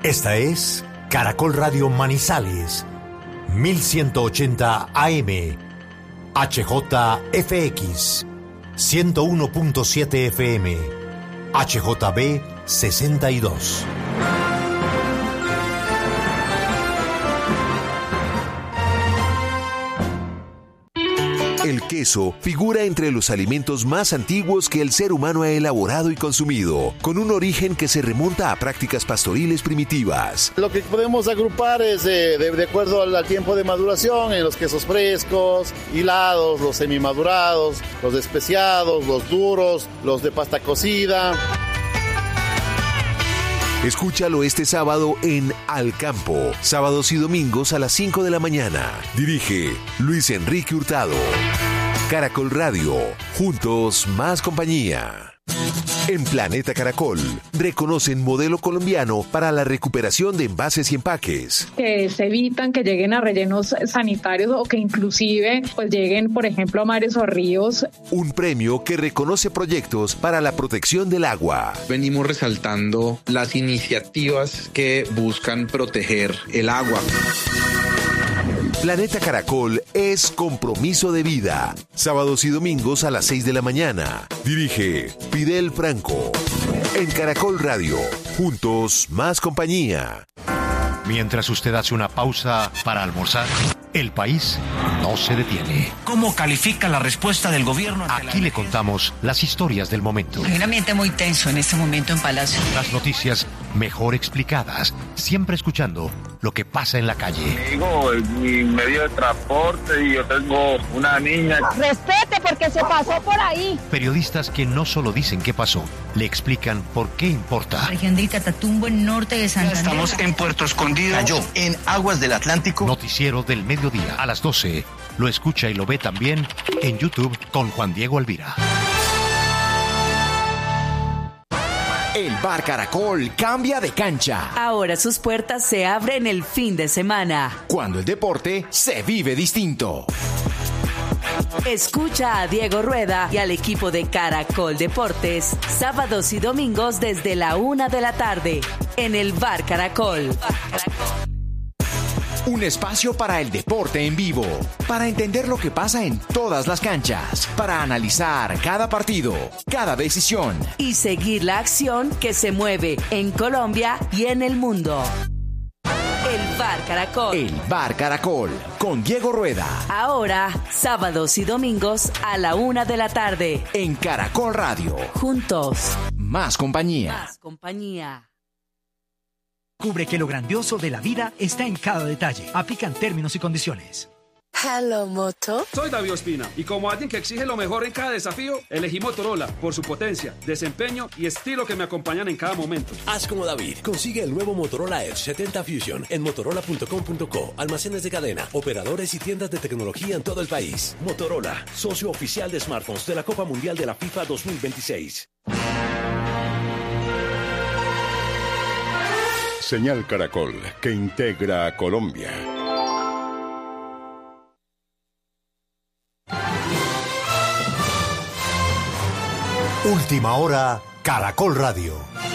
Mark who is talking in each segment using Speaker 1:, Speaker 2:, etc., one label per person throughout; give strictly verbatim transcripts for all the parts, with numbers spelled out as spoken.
Speaker 1: Esta es Caracol Radio Manizales, mil ciento ochenta A M, H J F X, ciento uno punto siete F M, H J B sesenta y dos.
Speaker 2: El queso figura entre los alimentos más antiguos que el ser humano ha elaborado y consumido, con un origen que se remonta a prácticas pastoriles primitivas.
Speaker 3: Lo que podemos agrupar es de, de, de acuerdo al, al tiempo de maduración, en los quesos frescos, hilados, los semimadurados, los especiados, los duros, los de pasta cocida.
Speaker 2: Escúchalo este sábado en Al Campo, sábados y domingos a las cinco de la mañana. Dirige Luis Enrique Hurtado. Caracol Radio, juntos más compañía. En Planeta Caracol, reconocen modelo colombiano para la recuperación de envases y empaques.
Speaker 4: Que se evitan que lleguen a rellenos sanitarios o que inclusive pues lleguen, por ejemplo, a mares o ríos.
Speaker 2: Un premio que reconoce proyectos para la protección del agua.
Speaker 5: Venimos resaltando las iniciativas que buscan proteger el agua.
Speaker 2: Planeta Caracol es compromiso de vida. Sábados y domingos a las seis de la mañana. Dirige Fidel Franco. En Caracol Radio, juntos más compañía.
Speaker 1: Mientras usted hace una pausa para almorzar, el país no se detiene.
Speaker 6: ¿Cómo califica la respuesta del gobierno?
Speaker 1: Aquí le contamos las historias del momento.
Speaker 7: Hay un ambiente muy tenso en este momento en Palacio.
Speaker 1: Las noticias mejor explicadas, siempre escuchando lo que pasa en la calle.
Speaker 8: Digo, mi medio de transporte y yo tengo una niña.
Speaker 9: Respete porque se pasó por ahí.
Speaker 1: Periodistas que no solo dicen qué pasó, le explican por qué importa.
Speaker 7: Región de Catatumbo, en norte de Santander.
Speaker 6: Estamos en Puerto Escondido, cayó en aguas del Atlántico.
Speaker 1: Noticiero del mediodía a las doce. Lo escucha y lo ve también en YouTube con Juan Diego Alvira.
Speaker 10: El Bar Caracol cambia de cancha.
Speaker 11: Ahora sus puertas se abren el fin de semana.
Speaker 10: Cuando el deporte se vive distinto.
Speaker 11: Escucha a Diego Rueda y al equipo de Caracol Deportes, sábados y domingos desde la una de la tarde, en el Bar Caracol.
Speaker 10: Un espacio para el deporte en vivo, para entender lo que pasa en todas las canchas, para analizar cada partido, cada decisión.
Speaker 11: Y seguir la acción que se mueve en Colombia y en el mundo. El Bar Caracol.
Speaker 10: El Bar Caracol, con Diego Rueda.
Speaker 11: Ahora, sábados y domingos a la una de la tarde.
Speaker 10: En Caracol Radio.
Speaker 11: Juntos.
Speaker 10: Más compañía.
Speaker 11: Más compañía.
Speaker 12: Descubre que lo grandioso de la vida está en cada detalle. Aplican términos y condiciones.
Speaker 13: Hello, Moto.
Speaker 14: Soy David Ospina y como alguien que exige lo mejor en cada desafío, elegí Motorola por su potencia, desempeño y estilo que me acompañan en cada momento.
Speaker 15: Haz como David. Consigue el nuevo Motorola Edge setenta Fusion en motorola punto com punto co. Almacenes de cadena, operadores y tiendas de tecnología en todo el país. Motorola, socio oficial de smartphones de la Copa Mundial de la FIFA dos mil veintiséis.
Speaker 16: Señal Caracol, que integra a Colombia.
Speaker 1: Última hora, Caracol Radio.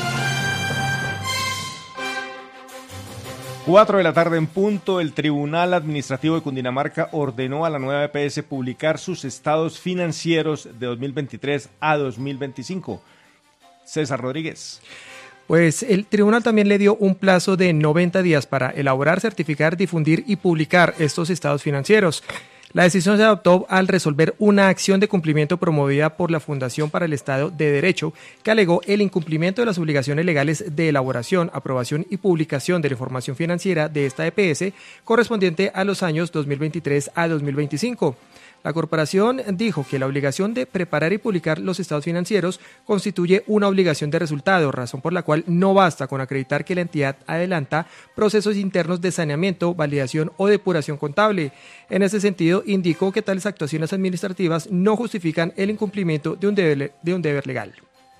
Speaker 17: Cuatro de la tarde en punto, el Tribunal Administrativo de Cundinamarca ordenó a la nueva E P S publicar sus estados financieros de dos mil veintitrés a dos mil veinticinco. César Rodríguez.
Speaker 18: Pues el tribunal también le dio un plazo de noventa días para elaborar, certificar, difundir y publicar estos estados financieros. La decisión se adoptó al resolver una acción de cumplimiento promovida por la Fundación para el Estado de Derecho, que alegó el incumplimiento de las obligaciones legales de elaboración, aprobación y publicación de la información financiera de esta E P S correspondiente a los años dos mil veintitrés a dos mil veinticinco. La corporación dijo que la obligación de preparar y publicar los estados financieros constituye una obligación de resultado, razón por la cual no basta con acreditar que la entidad adelanta procesos internos de saneamiento, validación o depuración contable. En ese sentido, indicó que tales actuaciones administrativas no justifican el incumplimiento de un deber, de un deber legal.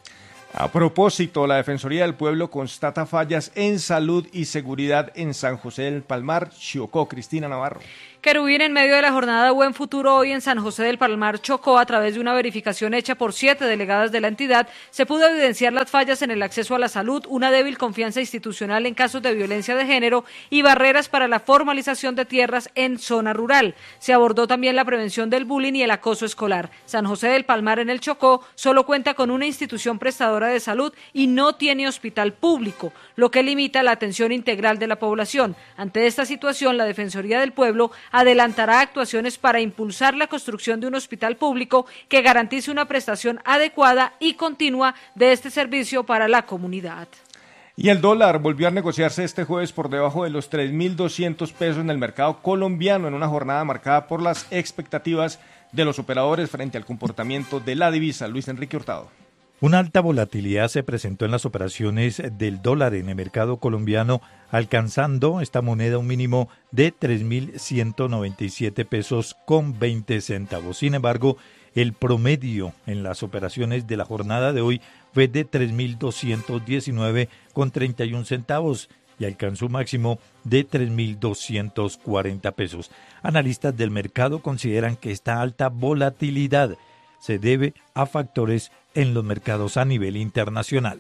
Speaker 17: A propósito, la Defensoría del Pueblo constata fallas en salud y seguridad en San José del Palmar. Chocó, Cristina Navarro.
Speaker 19: Querubín, en medio de la jornada Buen Futuro hoy en San José del Palmar, Chocó, a través de una verificación hecha por siete delegadas de la entidad, se pudo evidenciar las fallas en el acceso a la salud, una débil confianza institucional en casos de violencia de género y barreras para la formalización de tierras en zona rural. Se abordó también la prevención del bullying y el acoso escolar. San José del Palmar, en el Chocó, solo cuenta con una institución prestadora de salud y no tiene hospital público, lo que limita la atención integral de la población. Ante esta situación, la Defensoría del Pueblo adelantará actuaciones para impulsar la construcción de un hospital público que garantice una prestación adecuada y continua de este servicio para la comunidad.
Speaker 17: Y el dólar volvió a negociarse este jueves por debajo de los tres mil doscientos pesos en el mercado colombiano, en una jornada marcada por las expectativas de los operadores frente al comportamiento de la divisa. Luis Enrique Hurtado.
Speaker 20: Una alta volatilidad se presentó en las operaciones del dólar en el mercado colombiano, alcanzando esta moneda un mínimo de tres mil ciento noventa y siete pesos con veinte centavos. Sin embargo, el promedio en las operaciones de la jornada de hoy fue de tres mil doscientos diecinueve con treinta y un centavos y alcanzó un máximo de tres mil doscientos cuarenta pesos. Analistas del mercado consideran que esta alta volatilidad se debe a factores en los mercados a nivel internacional.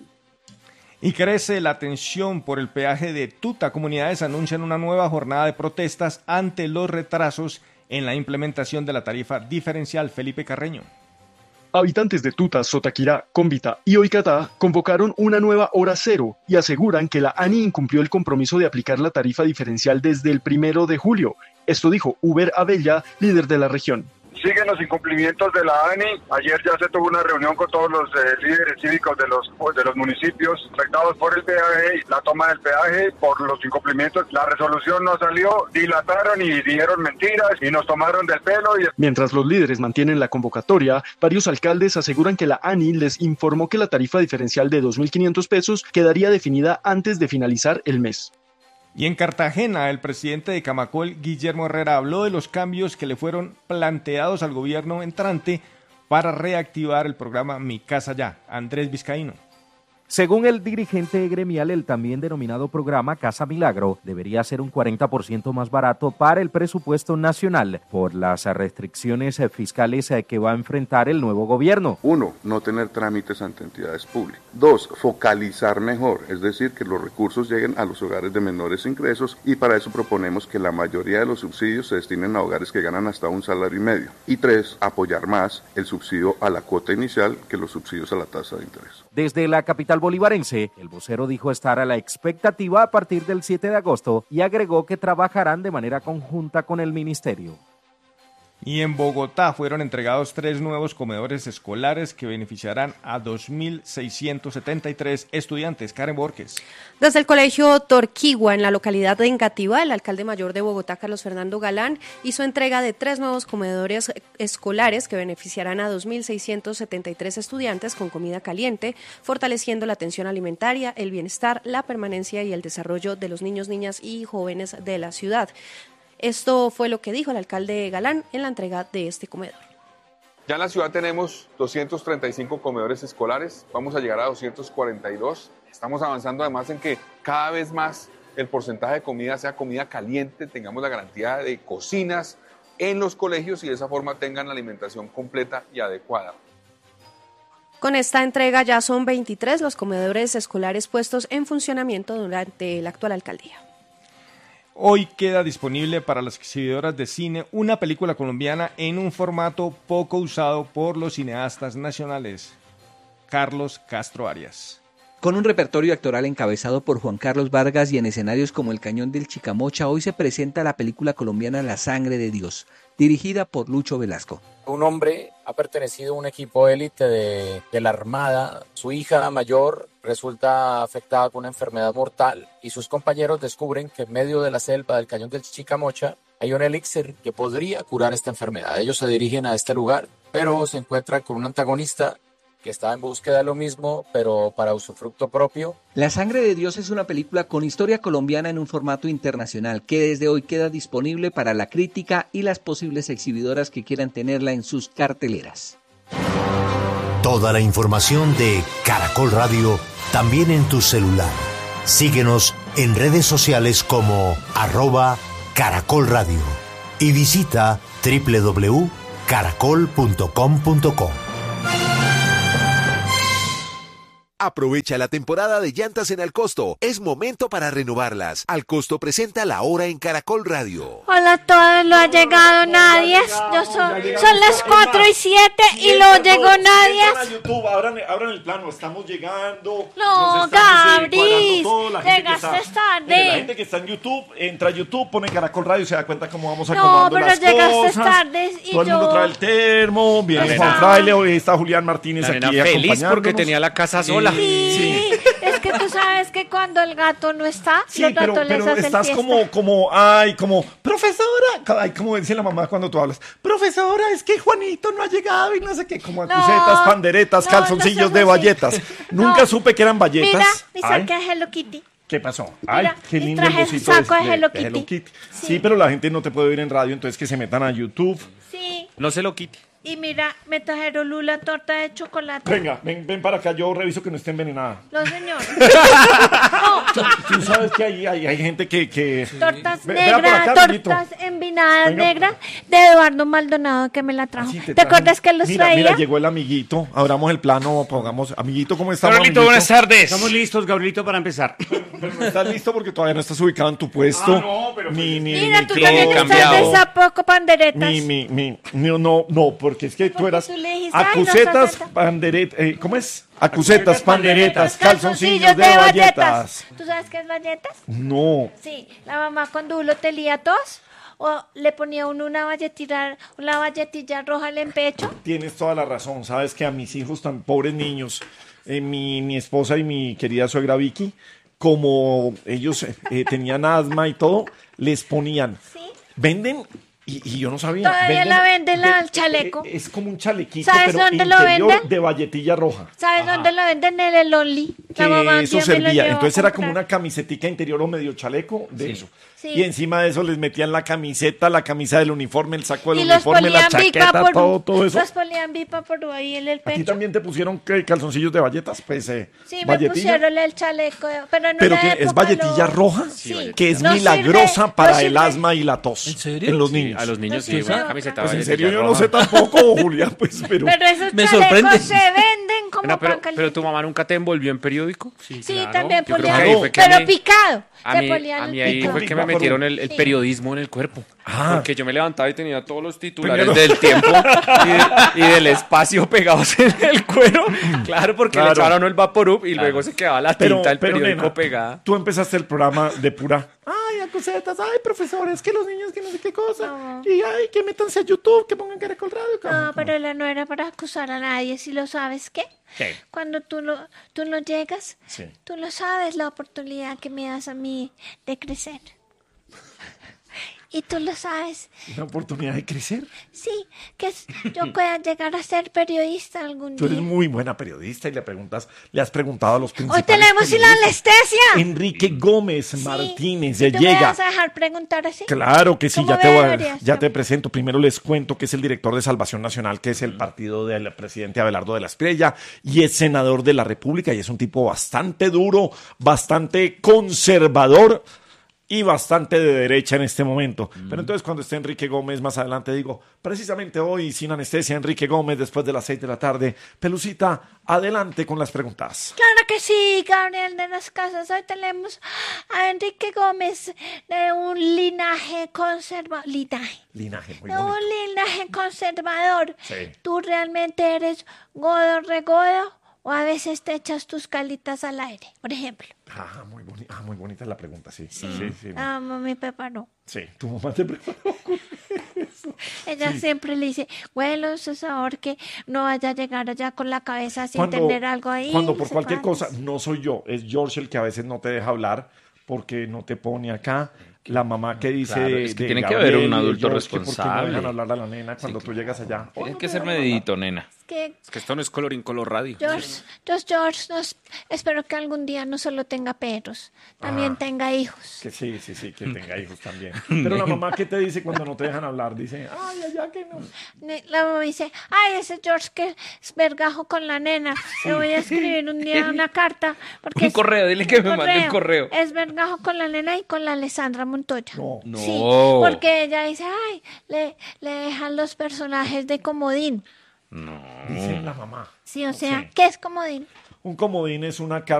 Speaker 17: Y crece la tensión por el peaje de Tuta. Comunidades anuncian una nueva jornada de protestas ante los retrasos en la implementación de la tarifa diferencial. Felipe Carreño.
Speaker 21: Habitantes de Tuta, Sotaquirá, Cómbita y Oicatá convocaron una nueva hora cero y aseguran que la ANI incumplió el compromiso de aplicar la tarifa diferencial desde el primero de julio. Esto dijo Uber Abella, líder de la región.
Speaker 8: Siguen los incumplimientos de la ANI. Ayer ya se tuvo una reunión con todos los eh, líderes cívicos de los de los municipios afectados por el peaje, la toma del peaje, por los incumplimientos. La resolución no salió, dilataron y dijeron mentiras y nos tomaron del pelo. Y...
Speaker 21: Mientras los líderes mantienen la convocatoria, varios alcaldes aseguran que la ANI les informó que la tarifa diferencial de dos mil quinientos pesos quedaría definida antes de finalizar el mes.
Speaker 17: Y en Cartagena, el presidente de Camacol, Guillermo Herrera, habló de los cambios que le fueron planteados al gobierno entrante para reactivar el programa Mi Casa Ya. Andrés Vizcaíno.
Speaker 22: Según el dirigente gremial, el también denominado programa Casa Milagro debería ser un cuarenta por ciento más barato para el presupuesto nacional por las restricciones fiscales que va a enfrentar el nuevo gobierno.
Speaker 23: Uno, no tener trámites ante entidades públicas. Dos, focalizar mejor, es decir, que los recursos lleguen a los hogares de menores ingresos y para eso proponemos que la mayoría de los subsidios se destinen a hogares que ganan hasta un salario y medio. Y tres, apoyar más el subsidio a la cuota inicial que los subsidios a la tasa de interés.
Speaker 22: Desde la capital bolivarense, el vocero dijo estar a la expectativa a partir del siete de agosto y agregó que trabajarán de manera conjunta con el ministerio.
Speaker 17: Y en Bogotá fueron entregados tres nuevos comedores escolares que beneficiarán a dos mil seiscientos setenta y tres estudiantes. Karen Borges.
Speaker 24: Desde el colegio Torquigua, en la localidad de Engativá, el alcalde mayor de Bogotá, Carlos Fernando Galán, hizo entrega de tres nuevos comedores escolares que beneficiarán a dos mil seiscientos setenta y tres estudiantes con comida caliente, fortaleciendo la atención alimentaria, el bienestar, la permanencia y el desarrollo de los niños, niñas y jóvenes de la ciudad. Esto fue lo que dijo el alcalde Galán en la entrega de este comedor.
Speaker 25: Ya en la ciudad tenemos doscientos treinta y cinco comedores escolares, vamos a llegar a doscientos cuarenta y dos. Estamos avanzando además en que cada vez más el porcentaje de comida sea comida caliente, tengamos la garantía de cocinas en los colegios y de esa forma tengan la alimentación completa y adecuada.
Speaker 24: Con esta entrega ya son veintitrés los comedores escolares puestos en funcionamiento durante la actual alcaldía.
Speaker 17: Hoy queda disponible para las exhibidoras de cine una película colombiana en un formato poco usado por los cineastas nacionales. Carlos Castro Arias.
Speaker 26: Con un repertorio actoral encabezado por Juan Carlos Vargas y en escenarios como el Cañón del Chicamocha, hoy se presenta la película colombiana La Sangre de Dios, dirigida por Lucho Velasco.
Speaker 27: Un hombre ha pertenecido a un equipo élite de, de la Armada. Su hija mayor resulta afectada con una enfermedad mortal y sus compañeros descubren que en medio de la selva del Cañón del Chicamocha hay un elixir que podría curar esta enfermedad. Ellos se dirigen a este lugar, pero se encuentran con un antagonista que está en búsqueda de lo mismo, pero para usufructo propio.
Speaker 26: La Sangre de Dios es una película con historia colombiana en un formato internacional que desde hoy queda disponible para la crítica y las posibles exhibidoras que quieran tenerla en sus carteleras.
Speaker 1: Toda la información de Caracol Radio también en tu celular. Síguenos en redes sociales como arroba Caracol Radio y visita doble u doble u doble u punto caracol punto com punto co.
Speaker 2: Aprovecha la temporada de llantas en Alcosto. Es momento para renovarlas. Alcosto presenta La Hora en Caracol Radio.
Speaker 3: Hola a todos, no ha llegado nadie. Yo son, son las cuatro y siete y no llegó nadie.
Speaker 17: A YouTube, abran, abran el plano, estamos llegando.
Speaker 3: No, Gabriel, llegaste tarde.
Speaker 17: La gente que está en YouTube, entra a YouTube, pone Caracol Radio y se da cuenta cómo vamos
Speaker 3: No,
Speaker 17: acomodando
Speaker 3: pero
Speaker 17: las
Speaker 3: llegaste
Speaker 17: cosas.
Speaker 3: tarde y
Speaker 17: Todo el
Speaker 3: yo...
Speaker 17: mundo trae el termo, viene
Speaker 3: Pues
Speaker 17: Juan
Speaker 3: ah.
Speaker 17: Fraile, hoy está Julián Martínez
Speaker 4: La nena
Speaker 17: aquí
Speaker 4: feliz
Speaker 17: acompañándonos.
Speaker 4: porque tenía la casa sola.
Speaker 3: Sí,
Speaker 17: Sí.
Speaker 3: es que tú sabes que cuando el gato no está,
Speaker 17: Sí,
Speaker 3: los
Speaker 17: pero,
Speaker 3: gatos les
Speaker 17: pero
Speaker 3: hacen
Speaker 17: estás
Speaker 3: fiesta.
Speaker 17: como, como, ay, como, profesora, ay, como dice la mamá cuando tú hablas, profesora, es que Juanito no ha llegado y no sé qué, como
Speaker 3: No,
Speaker 17: acusetas, panderetas,
Speaker 3: no,
Speaker 17: calzoncillos
Speaker 3: no
Speaker 17: de
Speaker 3: seas así.
Speaker 17: bayetas. Nunca
Speaker 3: No.
Speaker 17: supe que eran bayetas.
Speaker 3: Mira, mi
Speaker 17: Ay,
Speaker 3: saco de Hello Kitty.
Speaker 17: ¿qué pasó? Ay,
Speaker 3: Mira,
Speaker 17: qué
Speaker 3: y
Speaker 17: lindo el
Speaker 3: traje
Speaker 17: bolsito
Speaker 3: saco de
Speaker 17: de-
Speaker 3: Hello
Speaker 17: de Hello
Speaker 3: Kitty.
Speaker 17: Kitty. Sí, pero la gente no te puede oír en radio, entonces que se metan a YouTube.
Speaker 3: Sí,
Speaker 4: No se lo quite.
Speaker 3: y mira, me trajeron Lula torta de chocolate.
Speaker 17: Venga, ven, ven para acá, yo reviso que no esté envenenada.
Speaker 3: No, señor.
Speaker 17: Tú sabes que hay, hay, hay gente que... que...
Speaker 3: Tortas
Speaker 17: Ve- vea por
Speaker 3: negras,
Speaker 17: acá, amiguito.
Speaker 3: tortas envinadas
Speaker 17: Venga.
Speaker 3: negras de Eduardo Maldonado que me la trajo.
Speaker 17: Sí,
Speaker 3: ¿Te,
Speaker 17: traje-
Speaker 3: acuerdas que los
Speaker 17: mira,
Speaker 3: traía?
Speaker 17: Mira, llegó el amiguito. Abramos el plano, pongamos... Amiguito, ¿cómo estamos,
Speaker 4: Gabrielito,
Speaker 17: amiguito?
Speaker 4: buenas tardes.
Speaker 5: Estamos listos, Gabrielito, para empezar.
Speaker 17: Pero no estás listo porque todavía no estás ubicado en tu puesto.
Speaker 5: Ah, no, pero
Speaker 17: Ni, ni,
Speaker 3: Mira,
Speaker 17: ni
Speaker 3: tú
Speaker 17: que-
Speaker 3: también estás de sapo panderetas.
Speaker 17: Mi, mi, mi, no, no, no, porque es que tú eras
Speaker 3: tú le dijiste, ay, no,
Speaker 17: acusetas,
Speaker 3: sa, sa, sa.
Speaker 17: panderetas, eh, ¿cómo es? Acusetas, panderetas,
Speaker 3: Calzoncillos
Speaker 17: calzoncillos de bayetas.
Speaker 3: ¿Tú sabes qué es valletas?
Speaker 17: No,
Speaker 3: Sí, la mamá cuando uno te lía tos o le ponía uno una valletilla, una valletilla roja en el pecho.
Speaker 17: tienes toda la razón. Sabes que a mis hijos tan pobres niños, eh, mi, mi esposa y mi querida suegra Vicky, como ellos eh, eh, tenían asma y todo, les ponían, venden, y, y yo no sabía.
Speaker 3: Todavía la venden la- el chaleco.
Speaker 17: eh, Es como un chalequito,
Speaker 3: ¿Sabes
Speaker 17: pero
Speaker 3: dónde lo
Speaker 17: interior
Speaker 3: venden?
Speaker 17: de valletilla roja.
Speaker 3: ¿Sabes dónde lo venden? En el Only.
Speaker 17: Que
Speaker 3: La mamá un
Speaker 17: eso
Speaker 3: día me lo
Speaker 17: servía.
Speaker 3: llevó a
Speaker 17: Entonces era como
Speaker 3: comprar.
Speaker 17: una camisetica interior o medio chaleco de eso.
Speaker 3: Sí.
Speaker 17: Y encima de eso les metían la camiseta, la camisa del uniforme, el saco del
Speaker 3: Y los
Speaker 17: uniforme, la
Speaker 3: ponían bipa
Speaker 17: chaqueta,
Speaker 3: por
Speaker 17: todo, todo eso.
Speaker 3: Los ponían bipa por ahí en el
Speaker 17: ¿A ti
Speaker 3: pecho.
Speaker 17: también te pusieron ¿qué, calzoncillos de valletas? Pues, eh,
Speaker 3: Sí, me
Speaker 17: valletilla.
Speaker 3: pusieron el chaleco, pero en
Speaker 17: Pero
Speaker 3: una
Speaker 17: que es
Speaker 3: época
Speaker 17: valletilla
Speaker 3: lo-
Speaker 17: roja,
Speaker 3: Sí.
Speaker 17: que es
Speaker 3: No
Speaker 17: milagrosa
Speaker 3: sirve,
Speaker 17: para
Speaker 3: no
Speaker 17: el
Speaker 3: sirve.
Speaker 17: asma y la tos. ¿En
Speaker 4: serio?
Speaker 17: En los
Speaker 4: Sí,
Speaker 17: niños.
Speaker 4: a los niños sí,
Speaker 3: No
Speaker 4: una
Speaker 3: sirve.
Speaker 4: camiseta
Speaker 17: Pues en
Speaker 4: valletilla
Speaker 17: serio yo no
Speaker 4: roja.
Speaker 17: sé tampoco, Julián, pues, pero...
Speaker 3: Pero esos
Speaker 4: Me
Speaker 3: chalecos
Speaker 4: sorprende.
Speaker 3: se venden como
Speaker 4: Ana, pero,
Speaker 3: pan caliente.
Speaker 4: pero tu mamá nunca te envolvió en periódico.
Speaker 3: Sí, también
Speaker 4: Yo creo que
Speaker 3: ponían,
Speaker 4: ahí fue que
Speaker 3: pero
Speaker 4: a mí-
Speaker 3: picado.
Speaker 4: A
Speaker 3: Te
Speaker 4: mí,
Speaker 3: ponían
Speaker 4: a
Speaker 3: el
Speaker 4: mí ahí
Speaker 3: picado.
Speaker 4: fue que me metieron el, el
Speaker 3: Sí.
Speaker 4: periodismo en el cuerpo.
Speaker 17: Ah.
Speaker 4: Porque yo me levantaba y tenía todos los titulares
Speaker 17: Primero.
Speaker 4: del tiempo y, de- y del espacio pegados en el cuero. Claro, porque
Speaker 17: Claro.
Speaker 4: le echaban a uno el Vaporub y luego se quedaba la tinta
Speaker 17: Pero,
Speaker 4: del
Speaker 17: pero,
Speaker 4: periódico
Speaker 17: nena,
Speaker 4: pegada.
Speaker 17: tú empezaste el programa de pura... Ay, acusetas, ay, profesores, que los niños que no sé qué cosa. Y ay, que métanse a YouTube, que pongan Caracol Radio.
Speaker 3: No, pero la no era para acusar a nadie, si lo sabes, ¿qué?
Speaker 17: ¿Qué?
Speaker 3: Cuando tú no, tú no llegas,
Speaker 17: Sí.
Speaker 3: tú lo sabes, la oportunidad que me das a mí de crecer. Y tú lo sabes,
Speaker 17: Una oportunidad de crecer.
Speaker 3: sí, que es- yo pueda llegar a ser periodista algún
Speaker 17: Tú eres
Speaker 3: día.
Speaker 17: muy buena periodista y le preguntas, le has preguntado a los
Speaker 3: Hoy
Speaker 17: principales
Speaker 3: tenemos la
Speaker 17: periodistas.
Speaker 3: anestesia.
Speaker 17: Enrique Gómez Martínez, ya
Speaker 3: ¿Tú me
Speaker 17: llega.
Speaker 3: vas a dejar preguntar así?
Speaker 17: Claro que sí,
Speaker 3: ¿Cómo
Speaker 17: ya te,
Speaker 3: me
Speaker 17: voy a-
Speaker 3: deberías?
Speaker 17: ya te presento. Primero les cuento que es el director de Salvación Nacional, que es el partido del presidente Abelardo de la Espriella, y es senador de la República, y es un tipo bastante duro, bastante conservador y bastante de derecha en este momento. Pero entonces cuando esté Enrique Gómez más adelante digo, precisamente hoy sin anestesia, Enrique Gómez después de las seis de la tarde. Pelucita, adelante con las preguntas.
Speaker 3: Claro que sí, Gabriel de las Casas. Hoy tenemos a Enrique Gómez de un linaje conservador. Linaje.
Speaker 17: Linaje, muy
Speaker 3: De un
Speaker 17: bonito.
Speaker 3: linaje conservador.
Speaker 17: Sí.
Speaker 3: ¿Tú realmente eres godo regodo o a veces te echas tus calitas al aire, por ejemplo?
Speaker 17: Ah, muy, boni- ah, muy bonita la pregunta, sí. Sí, sí, sí.
Speaker 3: Ah, mami Pepa no.
Speaker 17: Sí, tu mamá te preparó.
Speaker 3: Ella
Speaker 17: Sí.
Speaker 3: siempre le dice, bueno, es sabor que no vaya a llegar allá con la cabeza sin
Speaker 17: Cuando-
Speaker 3: tener algo ahí.
Speaker 17: Cuando
Speaker 3: no
Speaker 17: por
Speaker 3: sé
Speaker 17: cualquier
Speaker 3: cuántos.
Speaker 17: cosa, no soy yo, es George el que a veces no te deja hablar porque no te pone acá. La mamá que dice...
Speaker 4: Claro, es que
Speaker 17: de
Speaker 4: tiene que
Speaker 17: Gabriel
Speaker 4: haber un
Speaker 17: y de
Speaker 4: adulto
Speaker 17: George, que ¿por qué no
Speaker 4: responsable.
Speaker 17: dejan hablar a la nena cuando tú llegas allá?
Speaker 4: Tienes que ser medidito, nena.
Speaker 3: Que
Speaker 5: Es que esto no es colorín color radio.
Speaker 3: George, George, George, nos- espero que algún día no solo tenga perros, también
Speaker 17: Ah.
Speaker 3: tenga hijos.
Speaker 17: Que sí, sí, sí, que tenga hijos también. Pero la mamá, ¿qué te dice cuando no te dejan hablar? Dice, ay, allá que no.
Speaker 3: Ne- La mamá dice, ay, ese George que es vergajo con la nena. Le voy a escribir un día una carta. Porque
Speaker 4: Un
Speaker 3: es-
Speaker 4: correo, dile que me mande un correo.
Speaker 3: Es vergajo con la nena y con la Alessandra Montoya.
Speaker 17: No.
Speaker 3: Sí,
Speaker 4: No.
Speaker 3: porque ella dice, ay, le, le dejan los personajes de comodín.
Speaker 4: No.
Speaker 17: Dice la mamá.
Speaker 3: Sí, o sea,
Speaker 17: Sí.
Speaker 3: ¿qué es comodín?
Speaker 17: Un comodín es una carta